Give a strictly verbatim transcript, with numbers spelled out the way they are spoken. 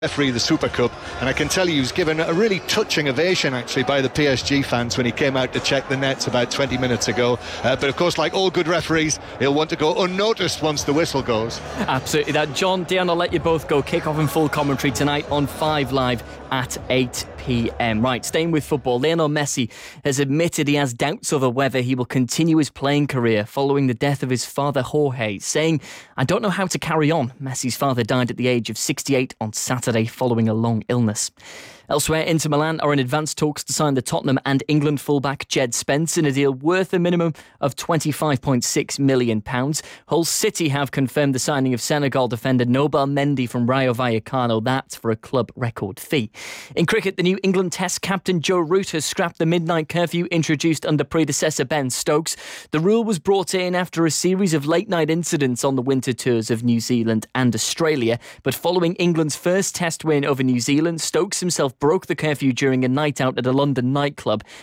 referee of the Super Cup, and I can tell you he was given a really touching ovation actually by the P S G fans when he came out to check the nets about twenty minutes ago. Uh, but of course, like all good referees, he'll want to go unnoticed once the whistle goes. Absolutely that. John, Dion, I'll let you both go. Kick off in full commentary tonight on five Live at eight p.m. Right, staying with football, Lionel Messi has admitted he has doubts over whether he will continue his playing career following the death of his father Jorge, saying, "I don't know how to carry on." Messi's father died at the age of sixty-eight on Saturday following a long illness. Elsewhere, Inter Milan are in advanced talks to sign the Tottenham and England fullback Jed Spence in a deal worth a minimum of twenty-five point six million pounds. Hull City have confirmed the signing of Senegal defender Nobel Mendy from Rayo Vallecano. That's for a club record fee. In cricket, the New England Test captain Joe Root has scrapped the midnight curfew introduced under predecessor Ben Stokes. The rule was brought in after a series of late-night incidents on the winter tours of New Zealand and Australia. But following England's first Test win over New Zealand, Stokes himself broke the curfew during a night out at a London nightclub